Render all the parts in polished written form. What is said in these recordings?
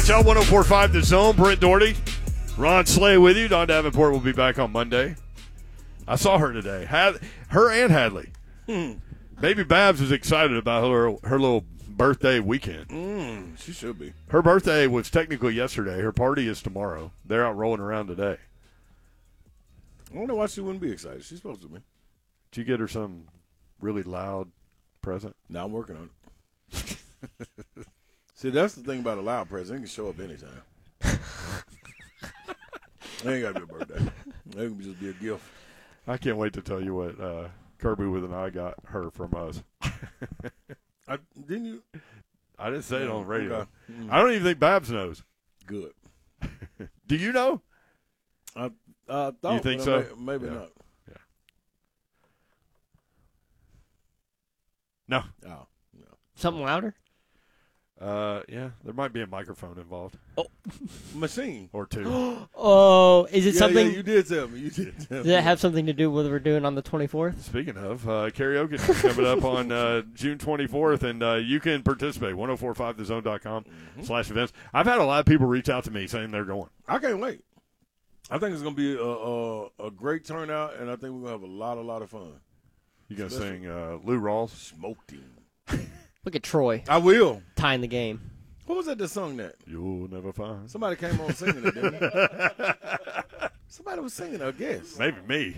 KHL 104.5 The Zone. Brent Doherty, Ron Slay with you. Don Davenport will be back on Monday. I saw her today. Her and Hadley. Baby Babs is excited about her little birthday weekend. She should be. Her birthday was technically yesterday. Her party is tomorrow. They're out rolling around today. I don't know why she wouldn't be excited. She's supposed to be. Did you get her some really loud present? Now I'm working on it. See, that's the thing about a loud present. It can show up anytime. It ain't got to be a birthday. It can just be a gift. I can't wait to tell you what Kirby with an I got her from us. Didn't you? I didn't say it on radio. Okay. I don't even think Babs knows. Good. Do you know? I thought. You think so? Maybe Yeah. not. Yeah. No. Oh, no. Something louder? Yeah, there might be a microphone involved. Machine. Or two. Oh, is it something? Yeah, you did tell me. Does that have something to do with what we're doing on the 24th? Speaking of, karaoke is coming up on June 24th, and you can participate, 1045thezone.com/events. I've had a lot of people reach out to me saying they're going. I can't wait. I think it's going to be a great turnout, and I think we're going to have a lot of fun. You going to sing Lou Rawls? Smoked him. Look at Troy I will. tying the game. Who was that that sung that? You'll never find. Somebody came on singing it, didn't they? Somebody was singing it, I guess. Maybe me.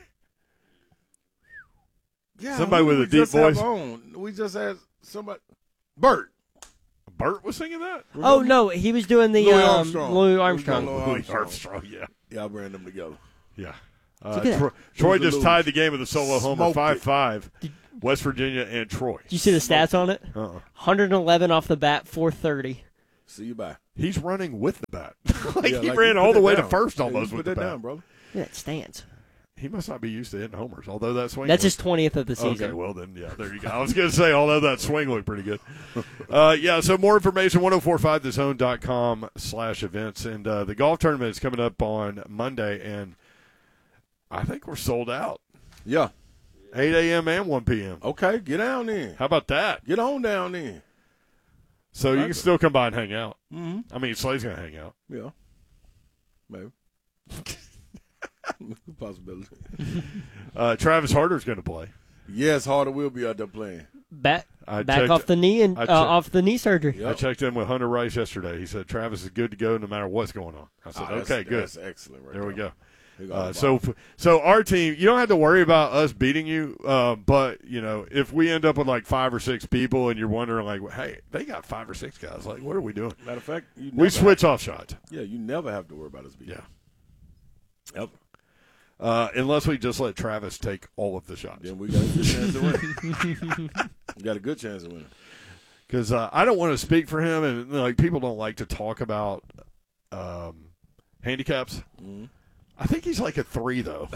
Yeah, Somebody who with did a we deep just have voice. on? We just had somebody. Bert. Bert was singing that? Oh, no, he was doing the Louis Armstrong. Louis Armstrong. Louis Louis Armstrong, yeah. Yeah, I ran them together. Yeah. Look at that. Troy It was just the tied the game with a solo homer, Smoked it. 5-5. West Virginia and Troy. Did you see the stats on it? 111 off the bat, 430. See you bye. He's running with the bat. Yeah, he like, ran you all put the that way to down. first Yeah, almost you with put the that bat. down, brother. Yeah, it stands. He must not be used to hitting homers, although that swing. That's his 20th of the season. Okay, well then, yeah, there you go. I was going to say, although that swing looked pretty good. Yeah, so more information, 1045thezone.com/events. And the golf tournament is coming up on Monday, and I think we're sold out. Yeah. 8 a.m. and 1 p.m. Okay, get down then. How about that? Get on down then. So you can still come by and hang out. Mm-hmm. I mean, Slay's going to hang out. Yeah. Maybe. Possibility. Travis Harder's going to play. Yes, Harder will be out there playing. Back checked- off the knee and I checked- off the knee surgery. Yep. I checked in with Hunter Rice yesterday. He said Travis is good to go no matter what's going on. I said, okay, good. That's excellent right There we go. He got the So our team, you don't have to worry about us beating you. But you know, if we end up with like 5 or 6 people, and you're wondering like, hey, they got 5 or 6 guys. Like, what are we doing? ball. Matter of fact, you We never switch off shots. Yeah, you never have to worry about us beating. Yeah. Yep. Unless we just let Travis take all of the shots. Then we got a good chance to win. We got a good chance of winning. Because I don't want to speak for him, and like people don't like to talk about handicaps. Mm-hmm. I think he's like a 3 though.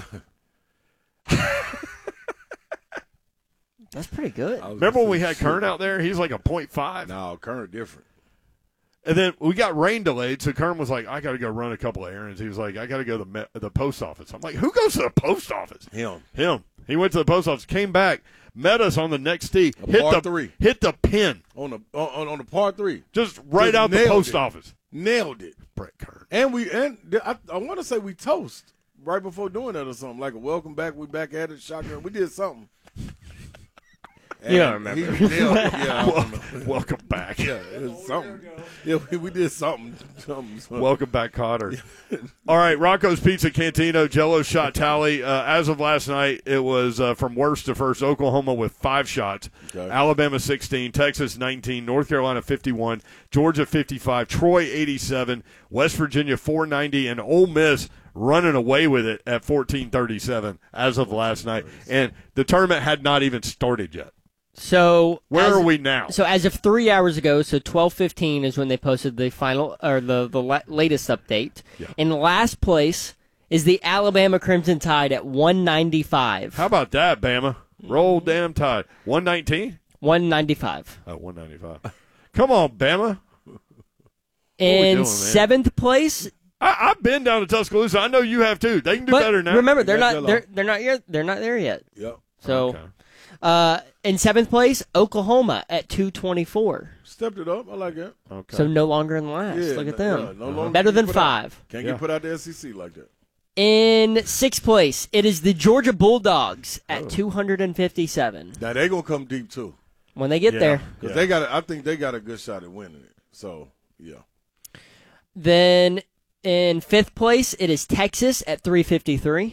That's pretty good. Remember when we had Kern out there? He's like a 0.5. No, Kern different. And then we got rain delayed, so Kern was like, I got to go run a couple of errands. He was like, I got to go to the post office. I'm like, who goes to the post office? Him. He went to the post office, came back, met us on the next tee, par 3. hit the pin, On the par 3. just right out the nailed post it. office. Nailed it. Brett Kern. And I want to say we toast right before doing that or something. Like a welcome back, we back at it, shotgun. We did something. And You don't remember. he nailed it. Yeah, I don't know. Welcome back. Yeah, it was something. Yeah, we did something. Welcome back, Cotter. All right, Rocco's Pizza Cantina, Jello shot tally. As of last night, it was from worst to first. Oklahoma with 5 shots, Okay. Alabama 16, Texas 19, North Carolina 51, Georgia 55, Troy 87, West Virginia 490, and Ole Miss running away with it at 1437 as of last night. And the tournament had not even started yet. So Where are we now? So as of 3 hours ago, so 12:15 is when they posted the final or the latest update. Yeah. In last place is the Alabama Crimson Tide at 195. How about that, Bama? Roll damn Tide. 119? 195. Oh, 195. Come on, Bama. In doing, man? 7th place. I've been down to Tuscaloosa. I know you have too. They can do But better now. remember, they're Got not yellow. they're not there yet. Yep. So Okay. In 7th place, Oklahoma at 224. Stepped it up. I like that. Okay. So no longer in last. Yeah, Look at no- them. yeah, no longer Better get than put out. 5. Can't Yeah. get put out the SEC like that. In 6th place, it is the Georgia Bulldogs at 257. Now they gonna come deep too, When they get Yeah. there. because they got. I think they got a good shot at winning it. So yeah. Then in 5th place, it is Texas at 353.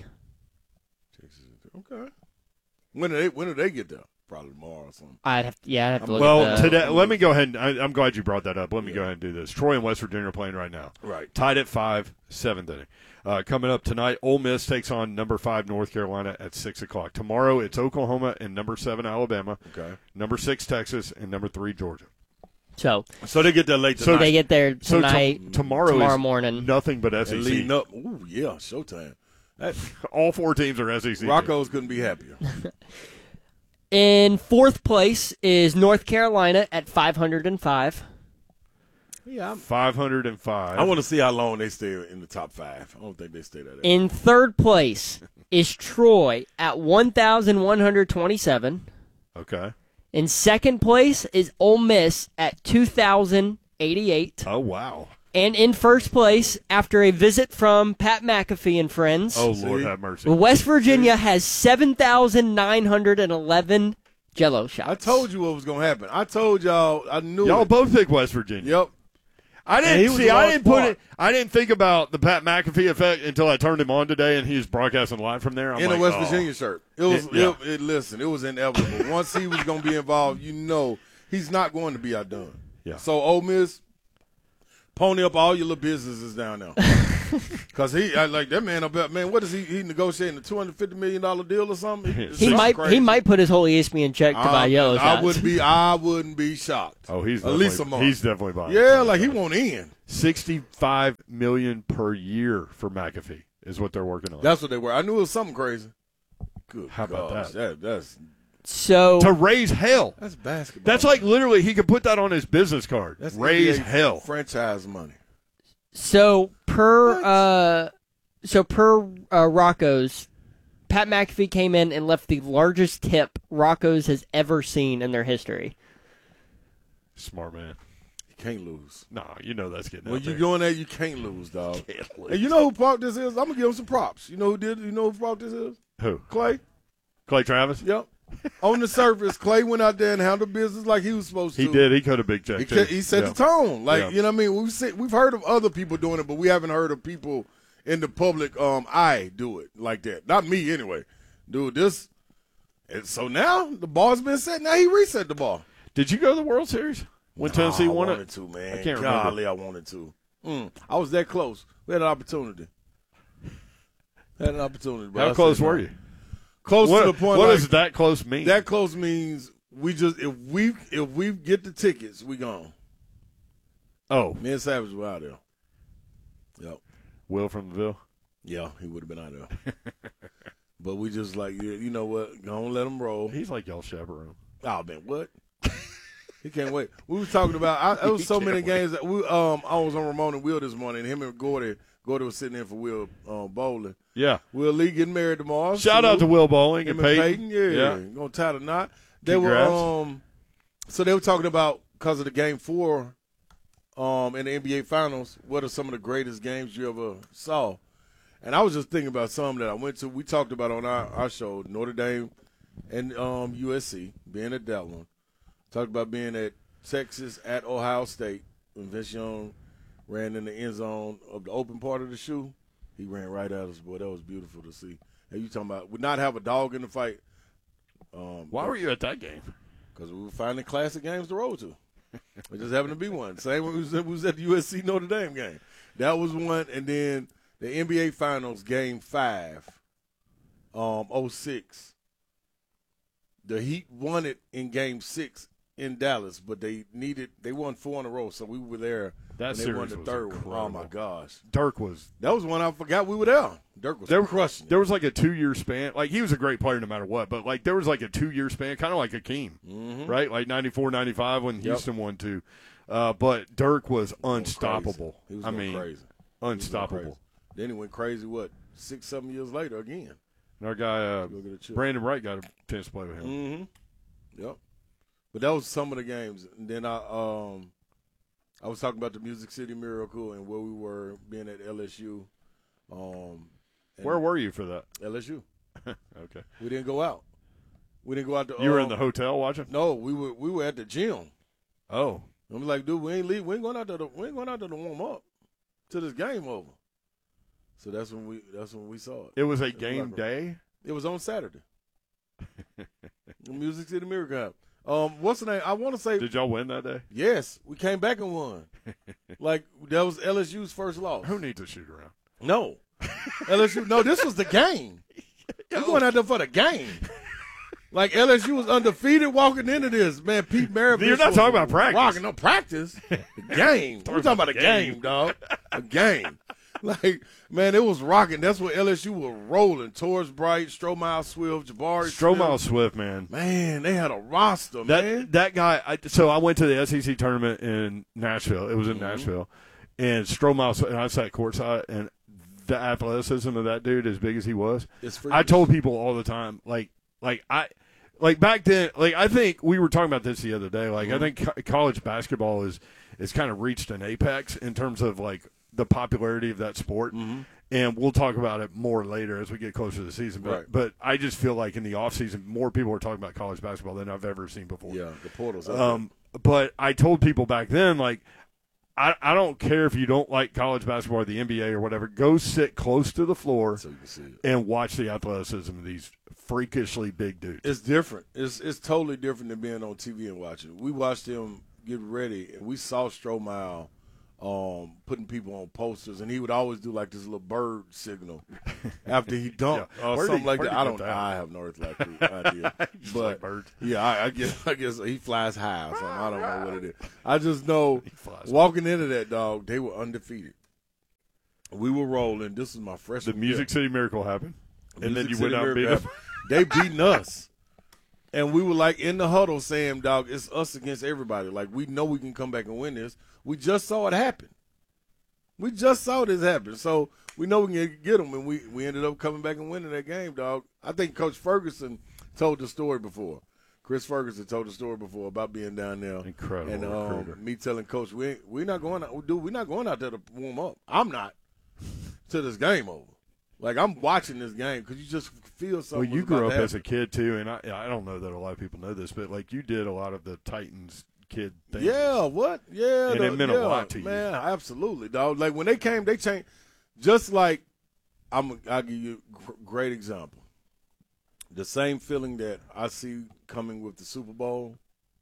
Okay. When do they get there? Probably tomorrow or something. I'd have to look Well, at the, today, let me go ahead and I'm glad you brought that up. Let me go ahead and do this. Troy and West Virginia are playing right now. Right. Tied at 5, 7th inning. Coming up tonight, Ole Miss takes on number 5 North Carolina at 6 o'clock. Tomorrow, it's Oklahoma and number 7 Alabama, Okay. number 6 Texas, and number 3 Georgia. So So they get there late tonight. they get there So tonight, tomorrow is morning. nothing but and SEC. leading up. Ooh, yeah, Showtime. That, All 4 teams are SEC. Rocco's couldn't be happier. In 4th place is North Carolina at 505. Yeah, 505. I want to see how long they stay in the top 5. I don't think they stay that. In 3rd place is Troy at 1,127. Okay. In 2nd place is Ole Miss at 2,088. Oh, wow. And in 1st place, after a visit from Pat McAfee and friends, Oh, Lord have mercy. West Virginia has 7,911 Jell-O shots. I told you what was going to happen. I told y'all. I knew Y'all it. both pick West Virginia. Yep. I And he didn't was see. a I large didn't put part. it. I didn't think about the Pat McAfee effect until I turned him on today, and he was broadcasting live from there. I'm In like, a West oh. Virginia shirt. It was. Yeah. Listen, it was inevitable. Once he was going to be involved, you know he's not going to be outdone. Yeah. So Ole Miss, pony up all your little businesses down there. Because I like that man up there. Man, what is he negotiating? A $250 million deal or something? It's He something might crazy. he might put his whole ESPN check to buy Yellow shots. I wouldn't be shocked. Oh, he's at least a definitely- month. He's definitely buying. Yeah, like he won't in. $65 million per year for McAfee is what they're working on. That's what they were. I knew it was something crazy. Good. How about gosh, that? That's So to raise hell. basketball. That's like literally he could put that on his business card. That's Raise NBA hell. franchise money. per Rocco's, Pat McAfee came in and left the largest tip Rocco's has ever seen in their history. Smart man. You can't lose. No, you know that's getting When out you there. go in there, you can't lose, dog. Can't lose. And you know who brought this is? I'm gonna give him some props. You know who did? You know who brought this is? Who? Clay. Clay Travis? Yep. On the surface, Clay went out there and handled business like he was supposed to. He did. He cut a big check. He, too. he set Yeah. the tone. Like, Yeah. you know what I mean? We've heard of other people doing it, but we haven't heard of people in the public eye do it like that. Not me, anyway. Dude, this. And so now the bar's been set. Now he reset the bar. Did you go to the World Series when Tennessee won I it? wanted to, man. I can't Golly, remember. I wanted to. I was that close. We had an opportunity. Had an opportunity. But How I close said no. were you? Close What, to the point. what like, does that close mean? that close means we just if we get the tickets, we gone. oh, Me and Savage were out there. Yep. Will from the Ville. Yeah, he would have been out there. But we just like, you know what? Go on, let him roll. He's like y'all chaperone. Oh, man, what? He can't wait. We were talking about, there was so many games that I was on Ramon and Will this morning, and him and Gordy was sitting in for Will bowling. Yeah. Will Lee getting married tomorrow. Shout out to Will Bowling him and and Peyton. Yeah, gonna tie the knot. They Congrats. were so they were talking about because of the game 4 in the NBA Finals. What are some of the greatest games you ever saw? And I was just thinking about some that I went to. We talked about on our show Notre Dame and USC being at that one. Talked about being at Texas at Ohio State when Vince Young ran in the end zone of the open part of the shoe. He ran right at us, boy. That was beautiful to see. And you talking about would not have a dog in the fight. Why were you at that game? Because we were finding classic games to roll to. It just happened to be one. Same when we was at the USC Notre Dame game. That was one. And then the NBA Finals game 5, 06. The Heat won it in game 6 in Dallas, but they won 4 in a row, so we were there. That and they series won the was third one. Oh, incredible. my gosh. Dirk was. That was one I forgot we were there. Dirk was crushing it. There was like a 2-year span. Like, he was a great player no matter what, but, like, there was like a 2-year span, kind of like Akeem, right? Like 94, 95 when Houston won 2. But Dirk was unstoppable. He was I going mean, crazy. unstoppable. Then he went crazy, 6, 7 years later again. And our guy Go get a chip. Brandon Wright got a chance to play with him. Mm-hmm. Yep. But that was some of the games. And then I was talking about the Music City Miracle and where we were being at LSU. Where were you for that? LSU. Okay. We didn't go out. We didn't go out to. You were in the hotel watching? No, we were at the gym. Oh. I'm like, dude, we ain't leave. We ain't going out there to warm up till this game over. So that's when we saw it. It was a game day? It was on Saturday. The Music City Miracle. What's the name? I want to say. Did y'all win that day? Yes, we came back and won. Like that was LSU's first loss. Who needs to shoot around? No, LSU. No, this was the game. We're going out there for the game. Like LSU was undefeated walking into this. Man, Pete Maravich. You're not talking about practice. Rocking, no practice. The game. We're talking about a game, dog. A game. Like, man, it was rocking. That's what LSU was rolling. Torres Bright, Stromile Swift, Jabari Stromile Swift, man. Man, they had a roster, man. That guy, so I went to the SEC tournament in Nashville. It was in Nashville. And Stromile, and I sat courtside, and the athleticism of that dude, as big as he was, I told people all the time, like back then, like I think we were talking about this the other day. Like I think college basketball is kind of reached an apex in terms of like the popularity of that sport, and we'll talk about it more later as we get closer to the season. But I just feel like in the off season, more people are talking about college basketball than I've ever seen before. Yeah, the portals. But I told people back then, like, I don't care if you don't like college basketball or the NBA or whatever. Go sit close to the floor so you can see it and watch the athleticism of these freakishly big dudes. It's different. It's totally different than being on TV and watching. We watched them get ready, and we saw Stromile putting people on posters, and he would always do like this little bird signal after he dunked or something like that. I have no idea. But I guess he flies high or something. I don't know what it is. I just know walking into that, dog, they were undefeated. We were rolling. This was my freshman The Music City Miracle happened, and then you went out and beat them. They beating us. And we were like in the huddle saying, dog, it's us against everybody. Like, we know we can come back and win this. We just saw it happen. We just saw this happen. So we know we can get them. And we ended up coming back and winning that game, dog. I think Coach Ferguson told the story before. Chris Ferguson told the story before about being down there. Incredible. And me telling Coach, we're not going out there to warm up. I'm not till this game over. Like, I'm watching this game because you just feel something. Well, you grew up as a kid, too, and I don't know that a lot of people know this, but, like, you did a lot of the Titans kid things. Yeah, what? Yeah. And it meant a lot to you. Man, absolutely, dog. Like, when they came, they changed. Just like, I'll give you a great example. The same feeling that I see coming with the Super Bowl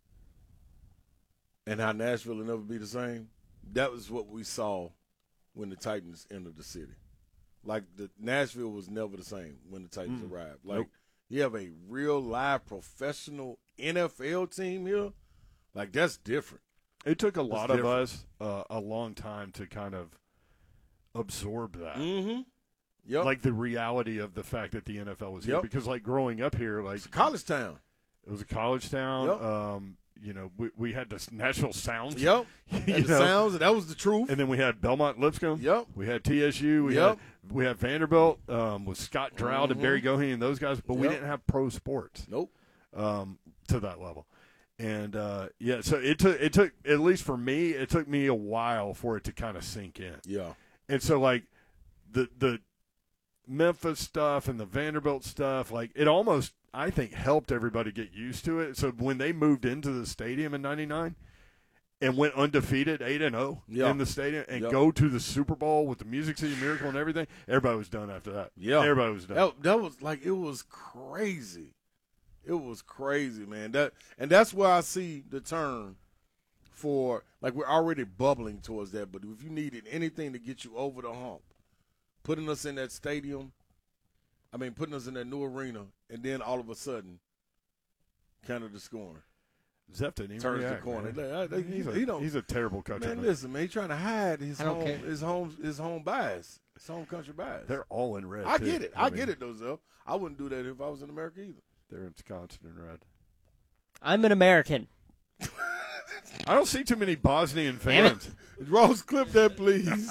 and how Nashville will never be the same, that was what we saw when the Titans entered the city. Like, the Nashville was never the same when the Titans arrived. Like, you have a real live professional NFL team here. Like, that's different. It took a lot of us a long time to kind of absorb that. Mm-hmm. Yep. Like, the reality of the fact that the NFL was here. Because, like, growing up here, like. It's a college town. It was a college town. Yep. You know, we had the Nashville Sounds. Yep. And the Sounds, and that was the truth. And then we had Belmont Lipscomb. Yep. We had TSU. We had Vanderbilt with Scott Drought and Barry Goheen and those guys, but we didn't have pro sports. Nope. To that level. And, so it took, at least for me, it took me a while for it to kind of sink in. Yeah. And so, like, the Memphis stuff and the Vanderbilt stuff, like, it almost, I think, helped everybody get used to it. So when they moved into the stadium in 99 and went undefeated 8-0 in the stadium and go to the Super Bowl with the Music City Miracle and everything, everybody was done after that. Yeah. Everybody was done. That was like, it was crazy. It was crazy, man. That's where I see the turn for, like, we're already bubbling towards that, but if you needed anything to get you over the hump, putting us in that stadium, putting us in that new arena, and then all of a sudden, Canada scoring. Zep didn't even turns react, the corner. He's a terrible country. Man, listen, man, he's trying to hide his home bias, his home country bias. They're all in red. I get it. I get it, though, Zep. I wouldn't do that if I was in America either. They're in Wisconsin in red. I'm an American. I don't see too many Bosnian Damn it. fans. Ross, clip that, please.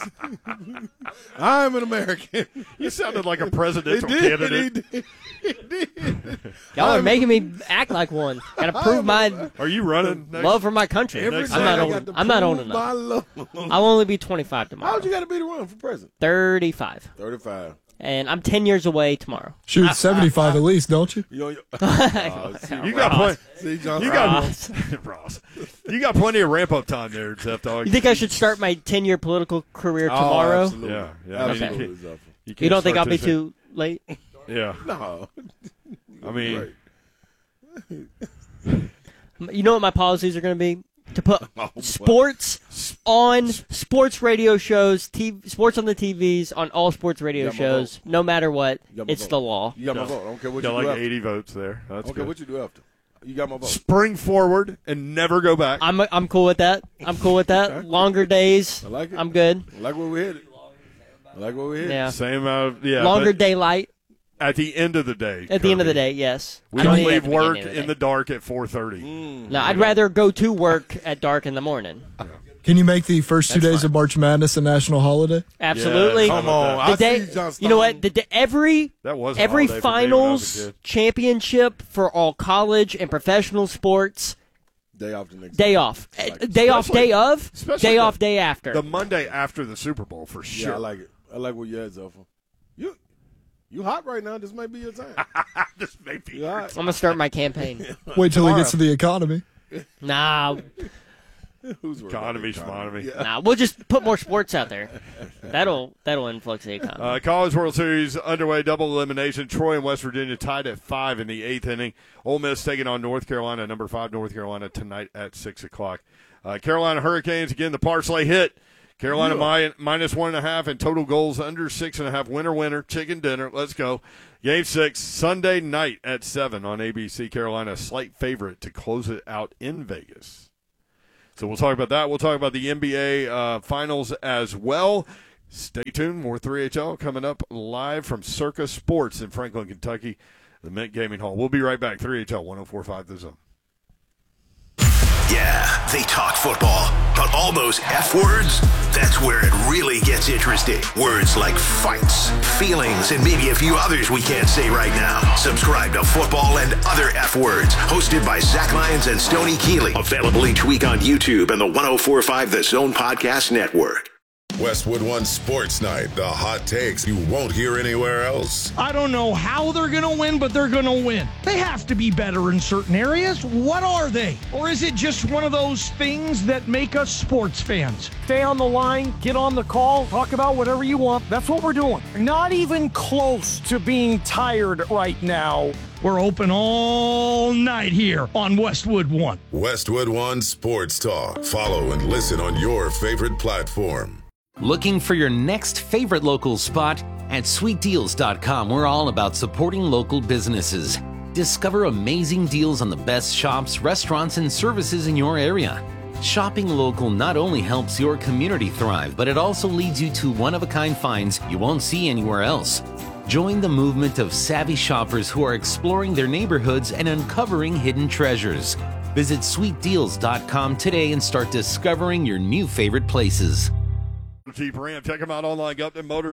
I'm an American. You sounded like a presidential He candidate. did. Y'all are making me act like one. Gotta prove my Are you running next? love for my country. Every Next day I'm not I old. got to I'm not old prove enough. my love. I'll only be 25 tomorrow. How'd you got to be to run for president? 35. 35. And I'm 10 years away tomorrow. Shoot, 75 at least, don't you? You You got plenty. see, John, You got Ross. You got plenty of ramp up time there, Jeff Dog. You think I should start my 10-year political career Oh, tomorrow? absolutely. Yeah, yeah. I mean, Absolutely, you Zephyr. You can't don't think start I'll be this too late? Yeah. No. I mean, Right. You know what my policies are going to be? To put Oh, sports on sports radio shows, sports on the TVs, on all sports radio You got my shows, no matter what. You got my It's vote. the law. You got my vote. I don't care what you got do like after. 80 votes there. I That's don't care good. what you do after. You got my vote. Spring forward and never go back. I'm cool with that. I'm cool with that. Okay. Longer days. I like it. I'm good. I like where we headed. I like where we headed. Yeah. Same amount of, yeah. Longer but daylight. at the end of the day. At the end of the Kirby, day, yes. We I don't don't need it at leave the work beginning of in the day. dark at 4:30. No, I'd rather go to work at dark in the morning. Can you make the first 2 That's days fine. of March Madness a national holiday? Absolutely. Yeah, Come on. about The I day, see John you know what? Stone. The day, every That was a every holiday for me when I was a finals kid. championship for all college and professional sports, Day off the next day off. Day off, Especially- day of, especially day the- off, day after. The Monday after the Super Bowl for sure. Yeah, I like it. I like where you're at, Zephyr. You hot right now. This might be your time. This may be You hot. I'm going to start my campaign. Wait till he gets to the economy. Nah, Who's worried about economy, the schmonomy. Yeah. nah, we'll just put more sports out there. That'll influx the economy. College World Series underway, double elimination. Troy and West Virginia tied at 5 in the 8th inning. Ole Miss taking on North Carolina, number 5 North Carolina tonight at 6 o'clock. Carolina Hurricanes, again, the Parsley hit. Carolina minus 1.5 and total goals under 6.5. Winner, chicken dinner. Let's go. Game 6, Sunday night at 7 on ABC. Carolina, a slight favorite to close it out in Vegas. So we'll talk about that. We'll talk about the NBA finals as well. Stay tuned. More 3HL coming up live from Circa Sports in Franklin, Kentucky, the Mint Gaming Hall. We'll be right back. 3HL 104.5 The Zone. Yeah, they talk football, but all those F words, that's where it really gets interesting. Words like fights, feelings, and maybe a few others we can't say right now. Subscribe to Football and Other F Words, hosted by Zach Lyons and Stoney Keeley. Available each week on YouTube and the 104.5 The Zone Podcast Network. Westwood One Sports Night, the hot takes you won't hear anywhere else. I don't know how they're going to win, but they're going to win. They have to be better in certain areas. What are they? Or is it just one of those things that make us sports fans? Stay on the line, get on the call, talk about whatever you want. That's what we're doing. Not even close to being tired right now. We're open all night here on Westwood One. Westwood One Sports Talk. Follow and listen on your favorite platform. Looking for your next favorite local spot? At sweetdeals.com, we're all about supporting local businesses. Discover amazing deals on the best shops, restaurants, and services in your area. Shopping local not only helps your community thrive, but it also leads you to one-of-a-kind finds you won't see anywhere else. Join the movement of savvy shoppers who are exploring their neighborhoods and uncovering hidden treasures. Visit sweetdeals.com today and start discovering your new favorite places. Jeep Ram. Check them out online. Upton Motors.